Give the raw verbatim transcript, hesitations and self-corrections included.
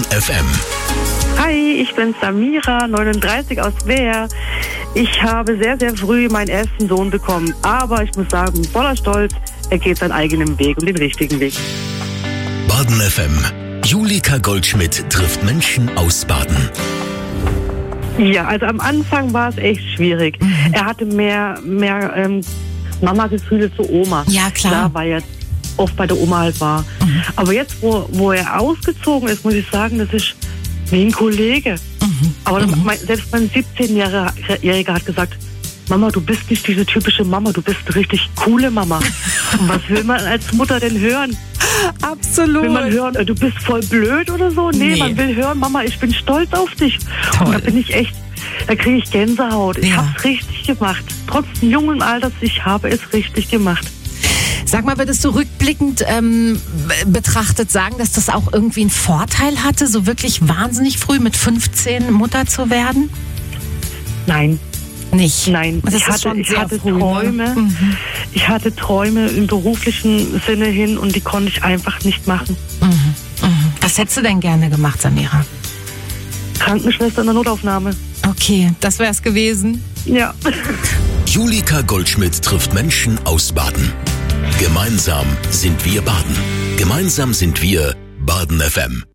F M. Hi, ich bin Samira, neununddreißig aus Wehr. Ich habe sehr, sehr früh meinen ersten Sohn bekommen. Aber ich muss sagen, voller Stolz, er geht seinen eigenen Weg und den richtigen Weg. Baden F M. Julika Goldschmidt trifft Menschen aus Baden. Ja, also am Anfang war es echt schwierig. Mhm. Er hatte mehr, mehr ähm, Mama-Gefühle zu Oma. Ja, klar. Da war er oft bei der Oma halt war. Mhm. Aber jetzt, wo, wo er ausgezogen ist, muss ich sagen, das ist wie ein Kollege. Mhm. Aber mhm. Mein, selbst mein siebzehnjähriger hat gesagt, Mama, du bist nicht diese typische Mama, du bist eine richtig coole Mama. Und was will man als Mutter denn hören? Absolut. Will man hören, du bist voll blöd oder so? Nee, nee. Man will hören, Mama, ich bin stolz auf dich. Toll. Und da bin ich echt, da kriege ich Gänsehaut. Ich ja. habe es richtig gemacht. Trotz dem jungen Alters, ich habe es richtig gemacht. Sag mal, würdest du rückblickend ähm, betrachtet sagen, dass das auch irgendwie einen Vorteil hatte, so wirklich wahnsinnig früh mit fünfzehn Mutter zu werden? Nein. Nicht? Nein, das ich ist hatte, schon ich sehr hatte früh, Träume. Ne? Mhm. Ich hatte Träume im beruflichen Sinne hin und die konnte ich einfach nicht machen. Mhm. Mhm. Was hättest du denn gerne gemacht, Samira? Krankenschwester in der Notaufnahme. Okay, das wär's gewesen. Ja. Julika Goldschmidt trifft Menschen aus Baden. Gemeinsam sind wir Baden. Gemeinsam sind wir Baden F M.